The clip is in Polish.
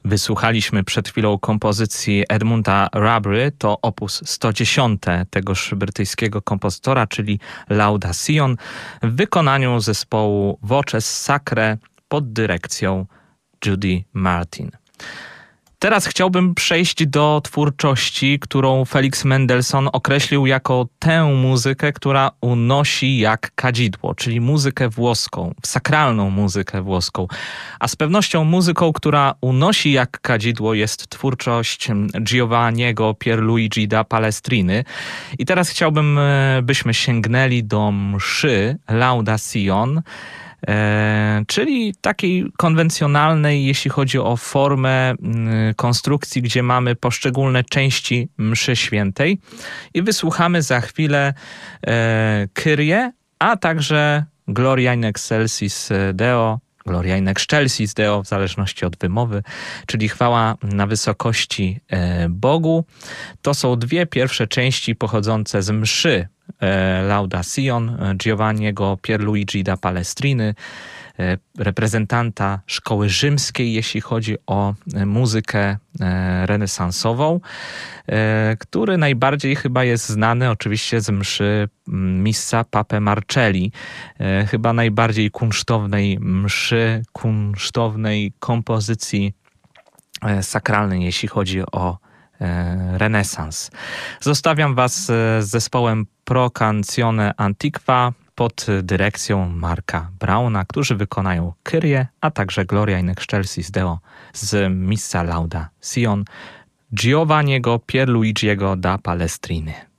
Wysłuchaliśmy przed chwilą kompozycji Edmunda Rubry, to opus 110 tegoż brytyjskiego kompozytora, czyli Lauda Sion, w wykonaniu zespołu Voces Sacre pod dyrekcją Judy Martin. Teraz chciałbym przejść do twórczości, którą Felix Mendelssohn określił jako tę muzykę, która unosi jak kadzidło, czyli muzykę włoską, sakralną muzykę włoską. A z pewnością muzyką, która unosi jak kadzidło, jest twórczość Giovanniego Pierluigi da Palestriny. I teraz chciałbym, byśmy sięgnęli do mszy Lauda Sion, czyli takiej konwencjonalnej, jeśli chodzi o formę konstrukcji, gdzie mamy poszczególne części mszy świętej i wysłuchamy za chwilę Kyrie, a także Gloria in excelsis Deo, Gloria in excelsis Deo, w zależności od wymowy, czyli chwała na wysokości Bogu. To są dwie pierwsze części pochodzące z mszy Lauda Sion Giovanniego Pierluigi da Palestriny, reprezentanta szkoły rzymskiej, jeśli chodzi o muzykę renesansową, który najbardziej chyba jest znany oczywiście z mszy Missa Pape Marcelli, chyba najbardziej kunsztownej mszy, kunsztownej kompozycji sakralnej, jeśli chodzi o renesans. Zostawiam was z zespołem Pro Canzone Antiqua pod dyrekcją Marka Brauna, którzy wykonają Kyrie, a także Gloria in excelsis Deo z Missa Lauda Sion Giovanniego Pierluigiego da Palestriny.